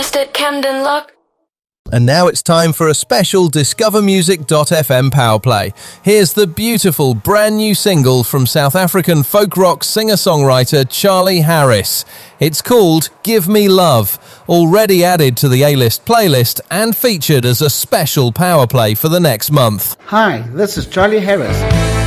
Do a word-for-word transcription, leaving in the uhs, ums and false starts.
At Camden Lock. And now it's time for a special Discover Music dot f m power play. Here's the beautiful brand new single from South African folk rock singer-songwriter Charlie Harris. It's called Give Me Love, already added to the A-List playlist and featured as a special power play for the next month. Hi, this is Charlie Harris.